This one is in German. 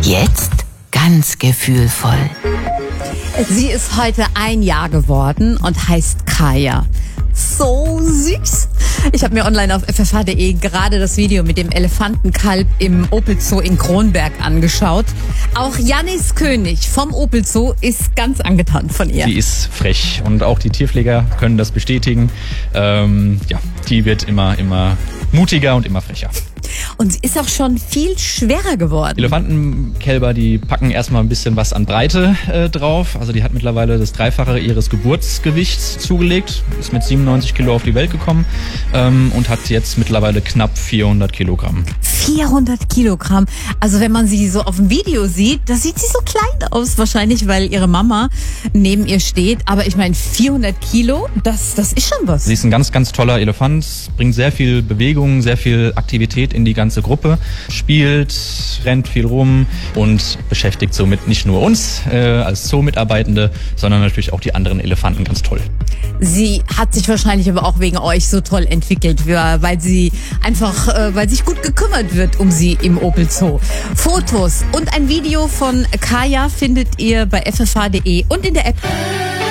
Jetzt ganz gefühlvoll. Sie ist heute 1 Jahr geworden und heißt Kaya. So süß. Ich habe mir online auf ffh.de gerade das Video mit dem Elefantenkalb im Opel Zoo in Kronberg angeschaut. Auch Jannis König vom Opel Zoo ist ganz angetan von ihr. Die ist frech und auch die Tierpfleger können das bestätigen. Die wird immer mutiger und immer frecher. Und sie ist auch schon viel schwerer geworden. Elefantenkälber, die packen erstmal ein bisschen was an Breite drauf. Also die hat mittlerweile das Dreifache ihres Geburtsgewichts zugelegt, ist mit 97 Kilo auf die Welt gekommen und hat jetzt mittlerweile knapp 400 Kilogramm. 400 Kilogramm. Also wenn man sie so auf dem Video sieht, da sieht sie so klein aus. Wahrscheinlich, weil ihre Mama neben ihr steht. Aber ich meine, 400 Kilo, das ist schon was. Sie ist ein ganz, ganz toller Elefant, bringt sehr viel Bewegung, sehr viel Aktivität in die ganze Gruppe, spielt, rennt viel rum und beschäftigt somit nicht nur uns als Zoo-Mitarbeitende, sondern natürlich auch die anderen Elefanten ganz toll. Sie hat sich wahrscheinlich aber auch wegen euch so toll entwickelt, weil sie einfach, weil sich gut gekümmert wird um sie im Opel Zoo. Fotos und ein Video von Kaya findet ihr bei ffh.de und in der App.